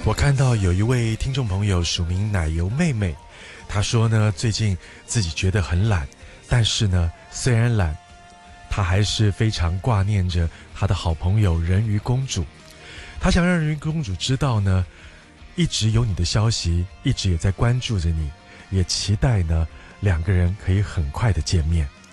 我看到有一位听众朋友署名奶油妹妹，她说呢，最近自己觉得很懒，但是呢，虽然懒，她还是非常挂念着她的好朋友人鱼公主。她想让人鱼公主知道呢，一直有你的消息，一直也在关注着你，也期待呢两个人可以很快的见面。